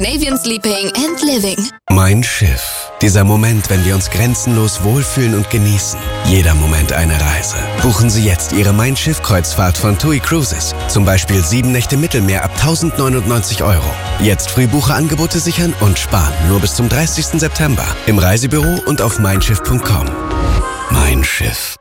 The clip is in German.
Scandinavian Sleeping and Living. Mein Schiff. Dieser Moment, wenn wir uns grenzenlos wohlfühlen und genießen. Jeder Moment eine Reise. Buchen Sie jetzt Ihre Mein Schiff-Kreuzfahrt von TUI Cruises. Zum Beispiel 7 Nächte Mittelmeer ab 1.099 €. Jetzt Frühbucherangebote sichern und sparen. Nur bis zum 30. September. Im Reisebüro und auf meinschiff.com. Mein Schiff.